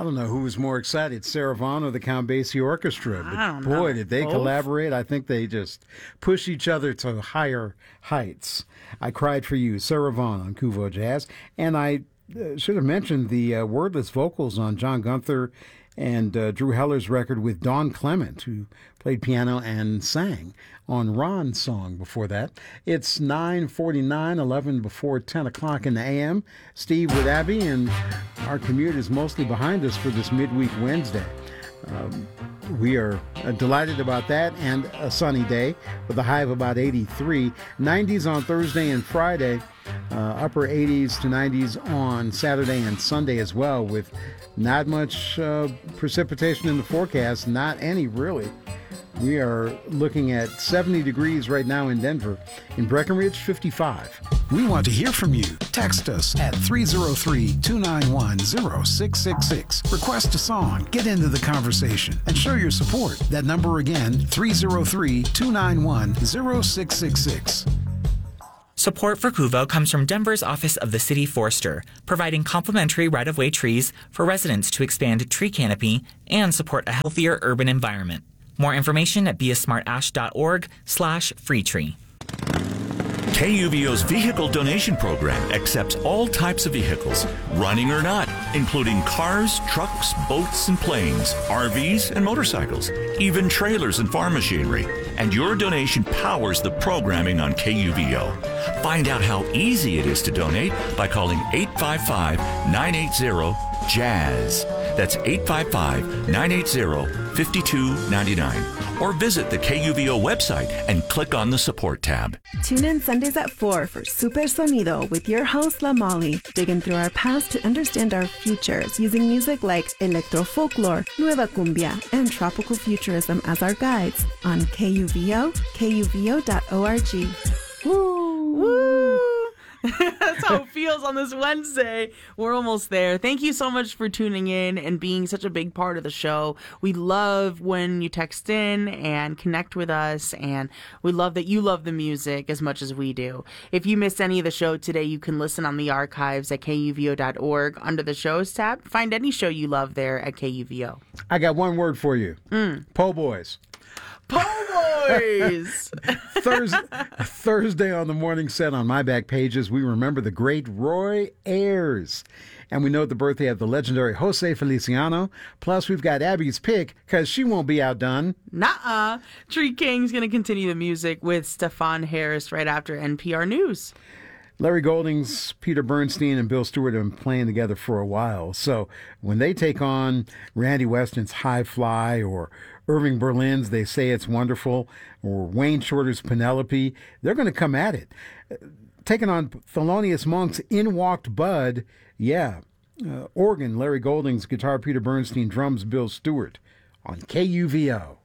don't know who was more excited, Sarah Vaughan or the Count Basie Orchestra. But I don't boy, know. did they Both? collaborate. I think they just push each other to higher heights. I Cried for You, Sarah Vaughan on Kuvo Jazz. And I should have mentioned the wordless vocals on John Gunther and Drew Heller's record with Dawn Clement, who played piano and sang on Ron's song before that. It's 9:49, 11 before 10 o'clock in the a.m. Steve with Abby, and our commute is mostly behind us for this midweek Wednesday. We are delighted about that, and a sunny day with a high of about 83. 90s on Thursday and Friday, upper 80s to 90s on Saturday and Sunday as well, with not much precipitation in the forecast, not any really. We are looking at 70 degrees right now in Denver. In Breckenridge, 55. We want to hear from you. Text us at 303-291-0666. Request a song, get into the conversation, and show your support. That number again, 303-291-0666. Support for Kuvo comes from Denver's Office of the City Forester, providing complimentary right-of-way trees for residents to expand tree canopy and support a healthier urban environment. More information at beasmartash.org/freetree. KUVO's vehicle donation program accepts all types of vehicles, running or not, including cars, trucks, boats, and planes, RVs, and motorcycles, even trailers and farm machinery. And your donation powers the programming on KUVO. Find out how easy it is to donate by calling 855-980-JAZZ. That's 855-980-5299. Or visit the KUVO website and click on the support tab. Tune in Sundays at 4 for Super Sonido with your host, La Molly, digging through our past to understand our futures using music like electro folklore, nueva cumbia, and tropical futurism as our guides on KUVO, kuvo.org. Woo! Woo! That's how it feels on this Wednesday. We're almost there. Thank you so much for tuning in and being such a big part of the show. We love when you text in and connect with us, and we love that you love the music as much as we do. If you missed any of the show today, you can listen on the archives at kuvo.org under the shows tab. Find any show you love there at KUVO. I got one word for you. Po' Boys. Po' Boys! Thursday on the morning set on My Back Pages, we remember the great Roy Ayers. And we note the birthday of the legendary Jose Feliciano. Plus, we've got Abby's pick, because she won't be outdone. Nuh-uh. Tree King's going to continue the music with Stefan Harris right after NPR News. Larry Goldings, Peter Bernstein, and Bill Stewart have been playing together for a while. So when they take on Randy Weston's High Fly or Irving Berlin's They Say It's Wonderful or Wayne Shorter's Penelope, they're going to come at it. Taking on Thelonious Monk's In Walked Bud, organ, Larry Goldings, guitar, Peter Bernstein, drums, Bill Stewart on KUVO.